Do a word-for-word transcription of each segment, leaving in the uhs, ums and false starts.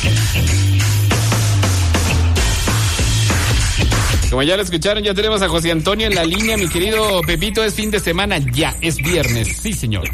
Como ya lo escucharon, ya tenemos a José Antonio en la línea. Mi querido Pepito, es fin de semana, ya es viernes. Sí, señor.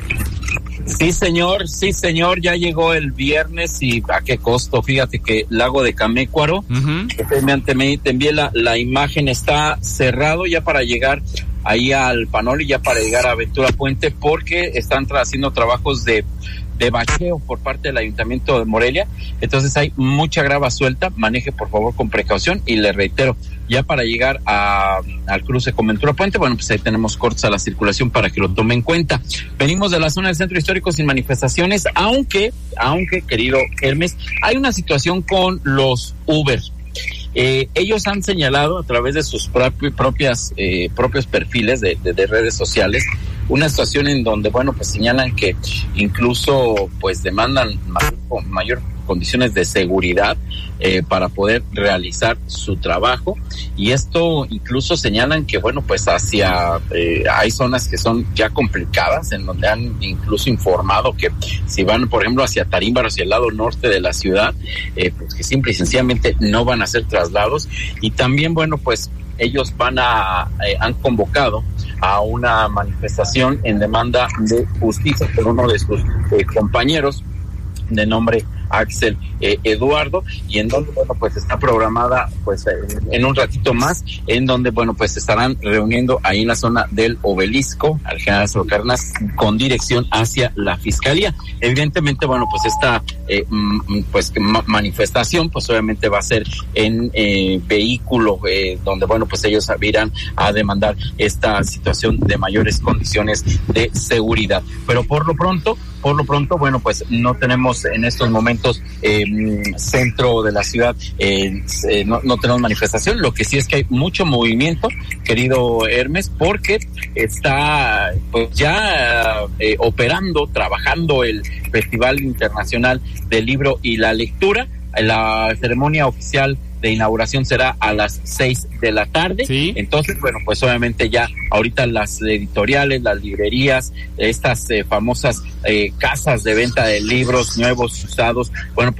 Sí, señor, sí, señor, ya llegó el viernes y a qué costo. Fíjate que Lago de Camécuaro, uh-huh. te, me, te envié la, la imagen, está cerrado ya para llegar ahí al Panoli, ya para llegar a Aventura Puente, porque están tra- haciendo trabajos de de bacheo por parte del Ayuntamiento de Morelia. Entonces hay mucha grava suelta, maneje por favor con precaución y le reitero, ya para llegar a, al cruce con Ventura Puente, bueno, pues ahí tenemos cortes a la circulación para que lo tome en cuenta. Venimos de la zona del Centro Histórico sin manifestaciones, aunque, aunque, querido Hermes, hay una situación con los Uber. Eh, ellos han señalado a través de sus propi, propias eh, propios perfiles de, de, de redes sociales una situación en donde, bueno, pues señalan que incluso pues demandan mayor, mayor condiciones de seguridad eh, para poder realizar su trabajo, y esto incluso señalan que, bueno, pues hacia eh, hay zonas que son ya complicadas, en donde han incluso informado que si van, por ejemplo, hacia Tarímbaro, hacia el lado norte de la ciudad, eh, pues que simple y sencillamente no van a hacer traslados. Y también, bueno, pues ellos van a, eh, han convocado a una manifestación en demanda de justicia por uno de sus eh, compañeros de nombre Axel eh, Eduardo, y en donde, bueno, pues está programada pues en, en un ratito más, en donde, bueno, pues se estarán reuniendo ahí en la zona del Obelisco al General Lázaro Cárdenas con dirección hacia la Fiscalía. Evidentemente, bueno, pues esta eh, m- pues ma- manifestación pues obviamente va a ser en eh, vehículo eh, donde, bueno, pues ellos irán a demandar esta situación de mayores condiciones de seguridad. Pero por lo pronto, por lo pronto, bueno, pues no tenemos en estos momentos eh, centro de la ciudad, eh, eh, no, no tenemos manifestación. Lo que sí es que hay mucho movimiento, querido Hermes, porque está pues ya eh, operando, trabajando el Festival Internacional del Libro y la Lectura. La ceremonia oficial de inauguración será a las seis de la tarde. ¿Sí? Entonces, bueno, pues obviamente ya ahorita las editoriales, las librerías, estas eh, famosas eh, casas de venta de libros nuevos, usados, bueno,